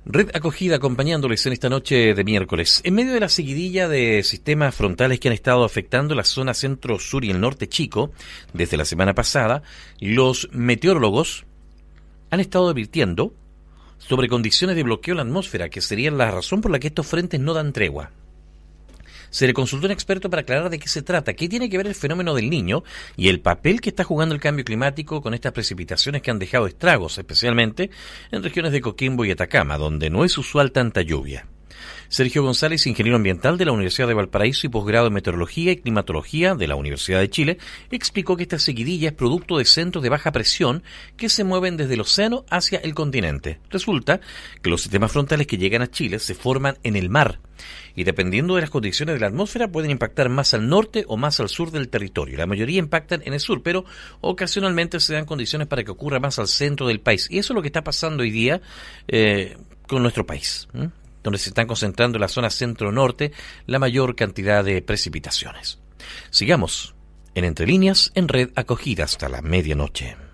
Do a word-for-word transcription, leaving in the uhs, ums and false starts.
Red Acogida acompañándoles en esta noche de miércoles. En medio de la seguidilla de sistemas frontales que han estado afectando la zona centro-sur y el norte chico desde la semana pasada, los meteorólogos han estado advirtiendo sobre condiciones de bloqueo en la atmósfera, que serían la razón por la que estos frentes no dan tregua. Se le consultó a un experto para aclarar de qué se trata, qué tiene que ver el fenómeno del Niño y el papel que está jugando el cambio climático con estas precipitaciones que han dejado estragos, especialmente en regiones de Coquimbo y Atacama, donde no es usual tanta lluvia. Sergio González, ingeniero ambiental de la Universidad de Valparaíso y posgrado en Meteorología y Climatología de la Universidad de Chile, explicó que esta seguidilla es producto de centros de baja presión que se mueven desde el océano hacia el continente. Resulta que los sistemas frontales que llegan a Chile se forman en el mar y dependiendo de las condiciones de la atmósfera pueden impactar más al norte o más al sur del territorio. La mayoría impactan en el sur, pero ocasionalmente se dan condiciones para que ocurra más al centro del país. Y eso es lo que está pasando hoy día eh, con nuestro país, ¿eh? donde se están concentrando en la zona centro-norte la mayor cantidad de precipitaciones. Sigamos en Entre Líneas en Red Acogida hasta la medianoche.